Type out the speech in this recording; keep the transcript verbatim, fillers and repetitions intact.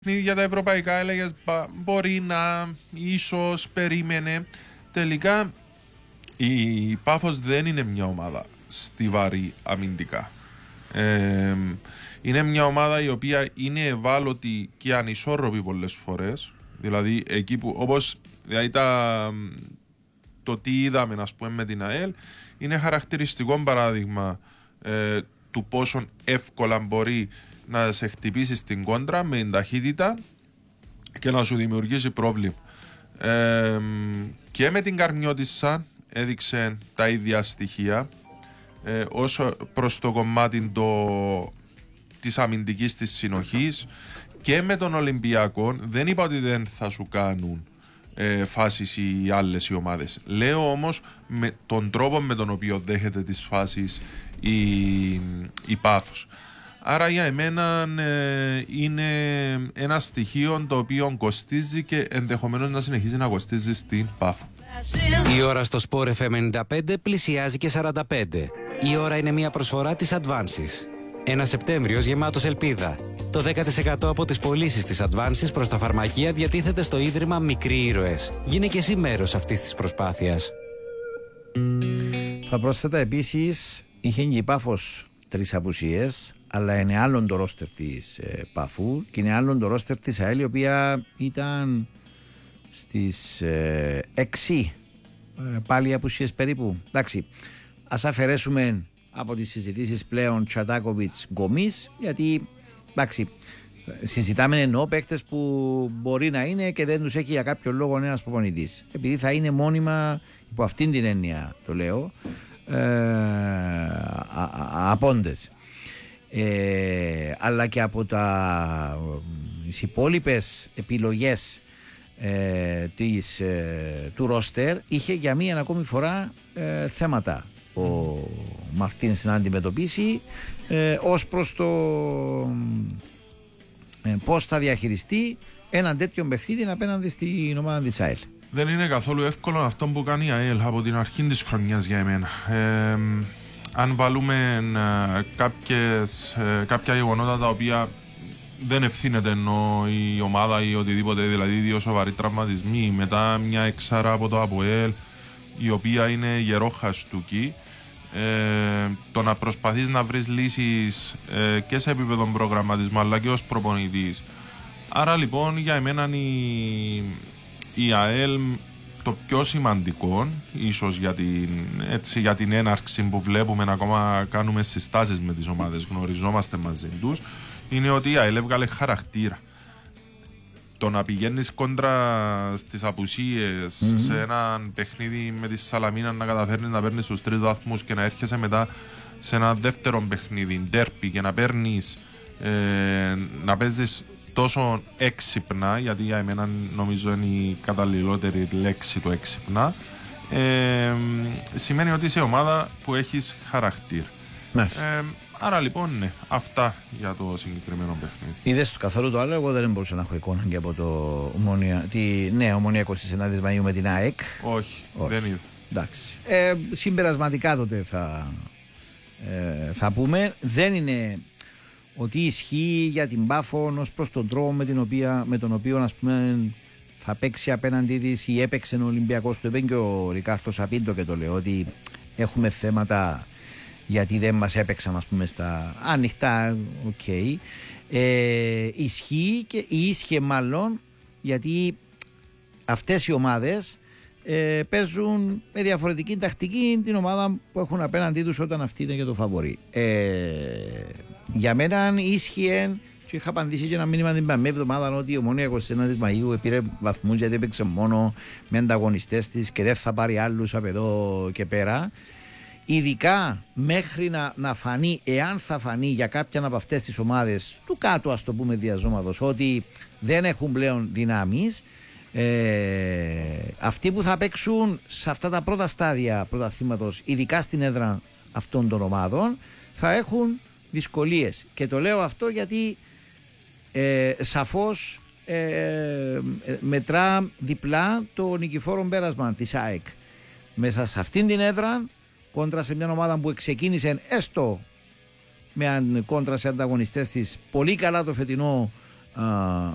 Για τα ευρωπαϊκά έλεγες μπορεί να, ίσως, περίμενε. Τελικά η Πάφος δεν είναι μια ομάδα στιβαρή αμυντικά. Ε, είναι μια ομάδα η οποία είναι ευάλωτη και ανισόρροπη πολλές φορές. Δηλαδή εκεί που όπως δηλαδή τα, το τι είδαμε ας πούμε, με την ΑΕΛ είναι χαρακτηριστικό παράδειγμα ε, του πόσο εύκολα μπορεί να σε χτυπήσει στην κόντρα με την ταχύτητα και να σου δημιουργήσει πρόβλημα. Ε, και με την Καρμιώτισσα έδειξε τα ίδια στοιχεία ε, όσο προς το κομμάτι το, της αμυντικής της συνοχής, και με τον Ολυμπιακό. Δεν είπα ότι δεν θα σου κάνουν ε, φάσεις οι άλλες οι ομάδες. Λέω όμως με τον τρόπο με τον οποίο δέχεται τις φάσεις η, η Πάφος. Άρα για εμένα ε, είναι ένα στοιχείο το οποίο κοστίζει και ενδεχομένως να συνεχίζει να κοστίζει στην Πάφο. Η ώρα στο Sport εφ εμ ενενήντα πέντε πλησιάζει και σαράντα πέντε. Η ώρα είναι μια προσφορά της Advances. Ένα Σεπτέμβριος γεμάτος ελπίδα. Το δέκα τοις εκατό από τις πωλήσεις της Advances προς τα φαρμακεία διατίθεται στο Ίδρυμα Μικροί Ήρωες. Γίνε και εσύ μέρος αυτής της προσπάθειας. Θα πρόσθετα επίσης, είχε και η Πάφος τρεις απουσίες, αλλά είναι άλλον το ρόστερ της ε, Παφού και είναι άλλον το ρόστερ της ΑΕΛ, η οποία ήταν στις ε, έξι ε, πάλι απουσίες περίπου. Εντάξει, ας αφαιρέσουμε από τις συζητήσεις πλέον Τσατάκοβιτς Γκομής, γιατί εντάξει, συζητάμε εννοώ παίκτες που μπορεί να είναι και δεν τους έχει για κάποιο λόγο ένας προπονητής, επειδή θα είναι μόνιμα, υπό αυτήν την έννοια το λέω, ε, απόντες. Ε, αλλά και από τα τις υπόλοιπες επιλογές ε, της, ε, του ρόστερ είχε για μία ακόμη φορά ε, θέματα ο Μαρτίνς να αντιμετωπίσει ε, ως προς το ε, πώς θα διαχειριστεί έναν τέτοιο παιχνίδι απέναντι στην ομάδα της ΑΕΛ. Δεν είναι καθόλου εύκολο αυτό που κάνει η ΑΕΛ από την αρχή της χρονιάς για εμένα. Ε, αν βάλουμε ε, κάποιες, ε, κάποια γεγονότα τα οποία δεν ευθύνεται ενώ η ομάδα ή οτιδήποτε, δηλαδή δύο σοβαροί τραυματισμοί, μετά μια εξάρα από το ΑΠΟΕΛ η οποία είναι γερόχαστούκη, ε, το να προσπαθείς να βρεις λύσεις ε, και σε επίπεδο προγραμματισμού αλλά και ως προπονητής. Άρα λοιπόν για εμένα η, η ΑΕΛ το πιο σημαντικό, ίσως για την, έτσι, για την έναρξη που βλέπουμε να ακόμα κάνουμε συστάσεις με τις ομάδες, γνωριζόμαστε μαζί τους, είναι ότι η ΑΕΛ έβγαλε χαρακτήρα. Το να πηγαίνεις κόντρα στις απουσίες mm-hmm. σε ένα παιχνίδι με τη Σαλαμίνα να καταφέρνεις να παίρνεις τους τρεις βαθμούς και να έρχεσαι μετά σε ένα δεύτερο παιχνίδι, ντέρπι, και να παίρνεις ε, να παίζεις τόσο έξυπνα, γιατί για εμένα νομίζω είναι η καταλληλότερη λέξη το έξυπνα, ε, σημαίνει ότι είσαι ομάδα που έχεις χαρακτήρα. Ναι. Ε, άρα λοιπόν ναι, αυτά για το συγκεκριμένο παιχνίδι. Είδες καθόλου το άλλο? Εγώ δεν μπορούσα να έχω εικόνα και από το Ομόνια, τη νέα Ομόνια είκοσι εννέα Μαΐου με την ΑΕΚ. Όχι, Όχι. δεν είδα. Εντάξει. Ε, συμπερασματικά τότε θα, ε, θα πούμε, δεν είναι ότι ισχύει για την Πάφο ως προς τον τρόπο με, την οποία, με τον οποίο ας πούμε, θα παίξει απέναντί της ή έπαιξε ο Ολυμπιακός. Το είπε και ο Ρικάρδο Σαπίντο και το λέω ότι έχουμε θέματα γιατί δεν μας έπαιξαν ας πούμε στα ανοιχτά. Οκ. Okay. Ε, ισχύει και ίσχυε μάλλον γιατί αυτές οι ομάδες ε, παίζουν με διαφορετική τακτική την ομάδα που έχουν απέναντί τους όταν αυτή είναι και το φαβορί. Ε, για μένα ίσχυε και είχα απαντήσει και ένα μήνυμα την παμένη εβδομάδα ότι η Ομόνια είκοσι ένα Μαΐου πήρε βαθμούς γιατί έπαιξε μόνο με ανταγωνιστές της και δεν θα πάρει άλλους από εδώ και πέρα. Ειδικά μέχρι να, να φανεί, εάν θα φανεί για κάποια από αυτές τις ομάδες του κάτω ας το πούμε διαζώματος, ότι δεν έχουν πλέον δυνάμεις, ε, αυτοί που θα παίξουν σε αυτά τα πρώτα στάδια πρωταθλήματος, ειδικά στην έδρα αυτών των ομάδων, θα έχουν δυσκολίες. Και το λέω αυτό γιατί ε, σαφώς ε, μετρά διπλά το νικηφόρο πέρασμα της ΑΕΚ μέσα σε αυτήν την έδρα κόντρα σε μια ομάδα που ξεκίνησε έστω με κόντρα σε ανταγωνιστές της πολύ καλά το φετινό α,